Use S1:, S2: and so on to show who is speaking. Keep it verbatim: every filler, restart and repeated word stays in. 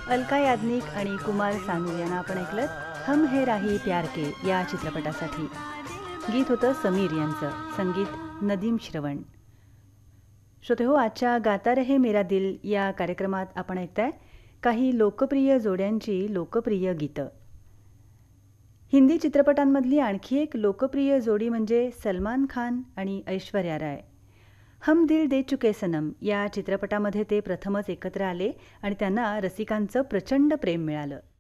S1: अलका याज्ञिक आणि कुमार सानू यांना आपण ऐकलं हम हे राही प्यार के या चित्रपटासाठी. गीत होतं समीर यांचं, संगीत नदीम श्रवण. श्रोते हो, आजच्या गाता रहे मेरा दिल या कार्यक्रमात आपण ऐकताय काही लोकप्रिय जोड्यांची लोकप्रिय गीतं. हिंदी चित्रपटांमधली आणखी एक लोकप्रिय जोडी म्हणजे सलमान खान आणि ऐश्वर्या राय. हम दिल दे चुके सनम या चित्रपटामध्ये ते प्रथमच एकत्र आले आणि त्यांना रसिकांचं प्रचंड प्रेम मिळालं.